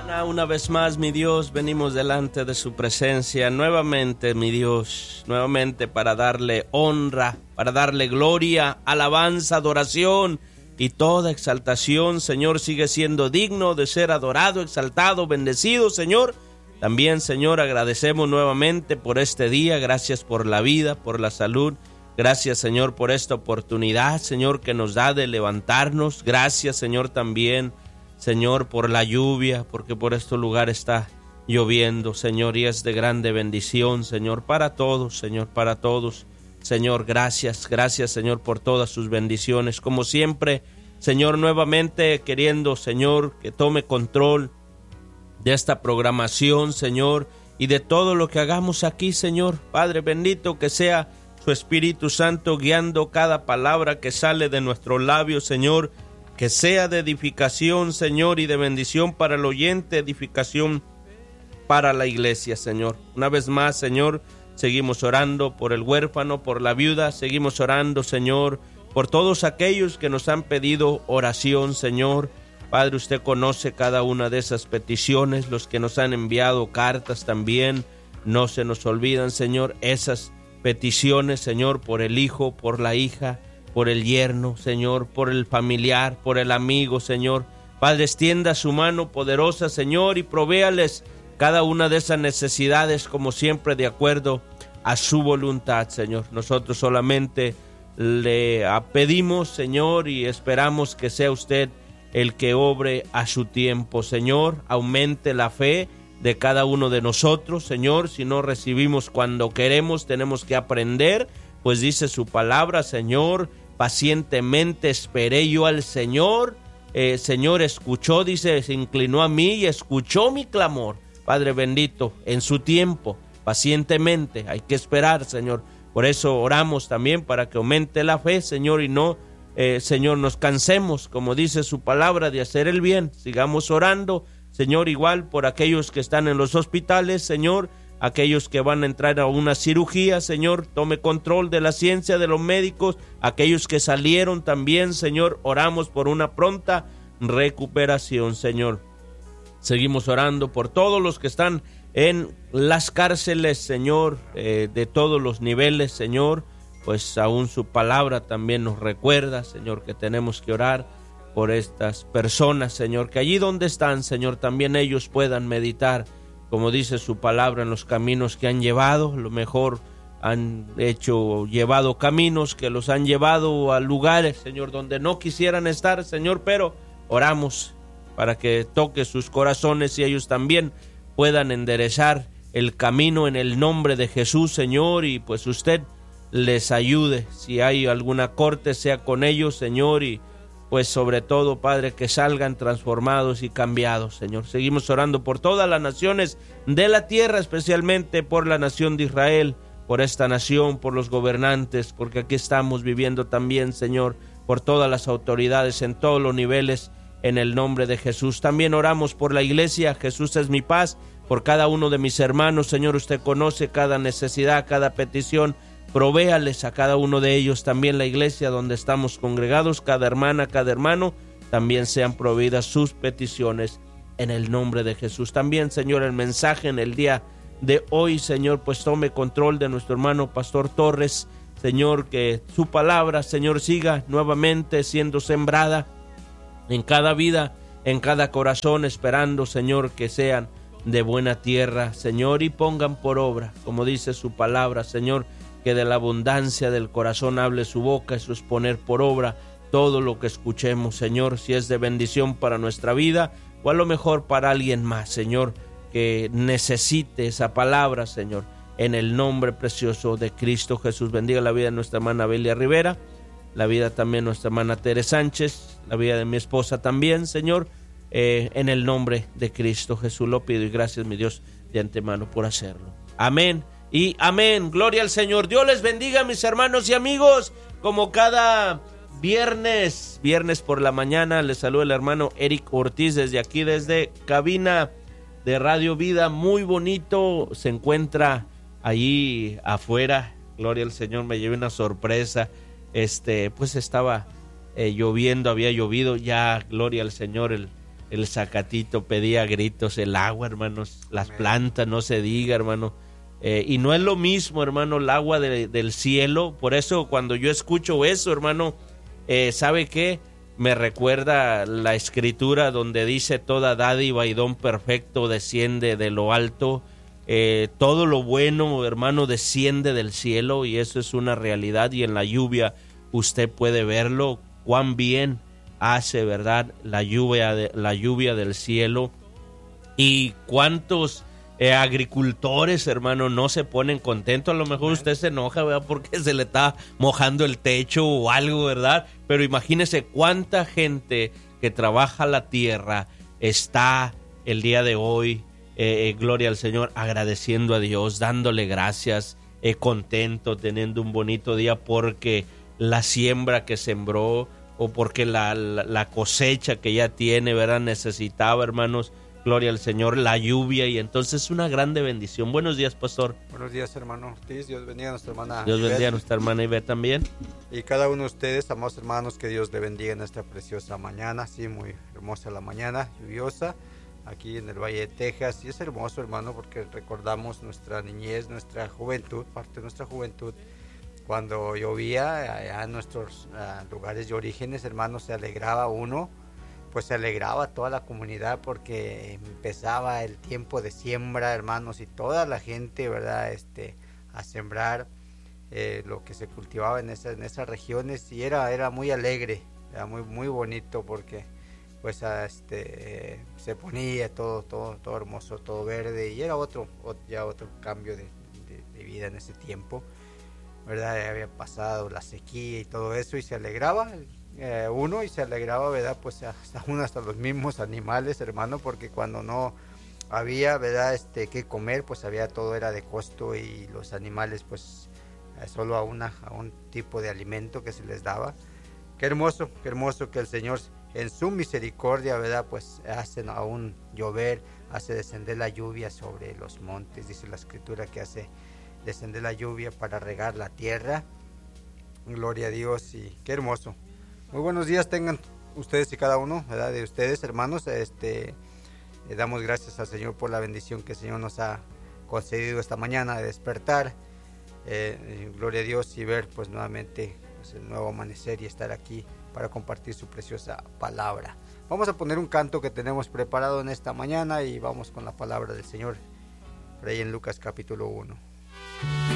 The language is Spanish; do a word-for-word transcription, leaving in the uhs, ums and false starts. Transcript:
Una vez más, mi Dios, venimos delante de su presencia nuevamente, mi Dios, nuevamente para darle honra, para darle gloria, alabanza, adoración y toda exaltación. Señor, sigue siendo digno de ser adorado, exaltado, bendecido, Señor. También, Señor, agradecemos nuevamente por este día, gracias por la vida, por la salud. Gracias, Señor, por esta oportunidad, Señor, que nos da de levantarnos. Gracias, Señor, también, Señor, por la lluvia, porque por este lugar está lloviendo, Señor, y es de grande bendición, Señor, para todos, Señor, para todos. Señor, gracias, gracias, Señor, por todas sus bendiciones. Como siempre, Señor, nuevamente queriendo, Señor, que tome control de esta programación, Señor, y de todo lo que hagamos aquí, Señor. Padre bendito, que sea su Espíritu Santo guiando cada palabra que sale de nuestros labios, Señor, que sea de edificación, Señor, y de bendición para el oyente, edificación para la iglesia, Señor. Una vez más, Señor, seguimos orando por el huérfano, por la viuda, seguimos orando, Señor, por todos aquellos que nos han pedido oración, Señor. Padre, usted conoce cada una de esas peticiones, los que nos han enviado cartas también, no se nos olvidan, Señor, esas peticiones, Señor, por el hijo, por la hija, por el yerno, Señor, por el familiar, por el amigo, Señor. Padre, extienda su mano poderosa, Señor, y provéales cada una de esas necesidades, como siempre, de acuerdo a su voluntad, Señor. Nosotros solamente le pedimos, Señor, y esperamos que sea usted el que obre a su tiempo, Señor. Aumente la fe de cada uno de nosotros, Señor. Si no recibimos cuando queremos, tenemos que aprender, pues dice su palabra, Señor, pacientemente esperé yo al Señor, eh, Señor escuchó, dice, se inclinó a mí y escuchó mi clamor. Padre bendito, en su tiempo, pacientemente, hay que esperar, Señor. Por eso oramos también para que aumente la fe, Señor, y no, eh, Señor, nos cansemos, como dice su palabra, de hacer el bien. Sigamos orando, Señor, igual por aquellos que están en los hospitales, Señor, aquellos que van a entrar a una cirugía, Señor, tome control de la ciencia, de los médicos, aquellos que salieron también, Señor, oramos por una pronta recuperación, Señor. Seguimos orando por todos los que están en las cárceles, Señor, eh, de todos los niveles, Señor, pues aún su palabra también nos recuerda, Señor, que tenemos que orar por estas personas, Señor, que allí donde están, Señor, también ellos puedan meditar, como dice su palabra, en los caminos que han llevado. Lo mejor han hecho, llevado caminos que los han llevado a lugares, Señor, donde no quisieran estar, Señor, pero oramos para que toque sus corazones y ellos también puedan enderezar el camino en el nombre de Jesús, Señor, y pues usted les ayude. Si hay alguna corte, sea con ellos, Señor, y pues sobre todo, Padre, que salgan transformados y cambiados, Señor. Seguimos orando por todas las naciones de la tierra, especialmente por la nación de Israel, por esta nación, por los gobernantes, porque aquí estamos viviendo también, Señor, por todas las autoridades en todos los niveles, en el nombre de Jesús. También oramos por la iglesia, Jesús es mi paz, por cada uno de mis hermanos, Señor, usted conoce cada necesidad, cada petición. Provéales a cada uno de ellos, también la iglesia donde estamos congregados, cada hermana, cada hermano, también sean proveídas sus peticiones en el nombre de Jesús. También, Señor, el mensaje en el día de hoy, Señor, pues tome control de nuestro hermano Pastor Torres, Señor, que su palabra, Señor, siga nuevamente siendo sembrada en cada vida, en cada corazón, esperando, Señor, que sean de buena tierra, Señor, y pongan por obra, como dice su palabra, Señor, que de la abundancia del corazón hable su boca. Eso es poner por obra todo lo que escuchemos, Señor, si es de bendición para nuestra vida o a lo mejor para alguien más, Señor, que necesite esa palabra, Señor, en el nombre precioso de Cristo Jesús. Bendiga la vida de nuestra hermana Belia Rivera, la vida también de nuestra hermana Tere Sánchez, la vida de mi esposa también, Señor, eh, en el nombre de Cristo Jesús lo pido y gracias, mi Dios, de antemano por hacerlo. Amén. Y amén, gloria al Señor. Dios les bendiga, mis hermanos y amigos. Como cada viernes, viernes por la mañana, les saluda el hermano Eric Ortiz desde aquí, desde cabina de Radio Vida. Muy bonito, se encuentra ahí afuera, gloria al Señor. Me llevé una sorpresa, este, pues estaba eh, lloviendo, había llovido, ya, gloria al Señor, el el zacatito pedía a gritos el agua, hermanos, las plantas, no se diga, hermano. Eh, y no es lo mismo, hermano, el agua de, del cielo. Por eso cuando yo escucho eso, hermano, eh, ¿sabe qué? Me recuerda la escritura donde dice: toda dádiva y don perfecto desciende de lo alto. Eh, todo lo bueno, hermano, desciende del cielo, y eso es una realidad. Y en la lluvia usted puede verlo, cuán bien hace, ¿verdad?, la lluvia, de, la lluvia del cielo. Y cuántos eh, agricultores, hermano, no se ponen contentos. A lo mejor usted se enoja, ¿verdad?, porque se le está mojando el techo o algo, ¿verdad? Pero imagínese cuánta gente que trabaja la tierra está el día de hoy, eh, gloria al Señor, agradeciendo a Dios, dándole gracias, eh, contento, teniendo un bonito día porque la siembra que sembró, o porque la, la, la cosecha que ya tiene, ¿verdad?, necesitaba, hermanos, gloria al Señor, la lluvia, y entonces es una grande bendición. Buenos días, pastor. Buenos días, hermano Ortiz. Dios bendiga a nuestra hermana Dios Ivette. bendiga a nuestra hermana Ivette también. Y cada uno de ustedes, amados hermanos, que Dios le bendiga en esta preciosa mañana. Sí, muy hermosa la mañana, lluviosa, aquí en el Valle de Texas. Y es hermoso, hermano, porque recordamos nuestra niñez, nuestra juventud, parte de nuestra juventud. Cuando llovía allá en nuestros uh, lugares de orígenes, hermanos, se alegraba uno, pues se alegraba toda la comunidad porque empezaba el tiempo de siembra, hermanos, y toda la gente, ¿verdad?, este, a sembrar eh, lo que se cultivaba en, esa, en esas regiones, y era, era muy alegre, era muy, muy bonito porque pues este, eh, se ponía todo, todo, todo hermoso, todo verde, y era otro, otro ya otro cambio de, de, de vida en ese tiempo, ¿verdad? Había pasado la sequía y todo eso, y se alegraba eh, uno, y se alegraba, ¿verdad?, pues hasta uno, hasta los mismos animales, hermano, porque cuando no había, ¿verdad?, este, que comer, pues había, todo era de costo, y los animales, pues eh, solo a, una, a un tipo de alimento que se les daba. Qué hermoso, qué hermoso que el Señor en su misericordia, ¿verdad?, pues hace aún llover, hace descender la lluvia sobre los montes, dice la escritura que hace descender la lluvia para regar la tierra. Gloria a Dios, y qué hermoso. Muy buenos días tengan ustedes y cada uno, ¿verdad?, de ustedes, hermanos. Este, le damos gracias al Señor por la bendición que el Señor nos ha concedido esta mañana de despertar. Eh, gloria a Dios, y ver pues nuevamente pues, el nuevo amanecer, y estar aquí para compartir su preciosa palabra. Vamos a poner un canto que tenemos preparado en esta mañana, y vamos con la palabra del Señor por ahí en Lucas capítulo uno.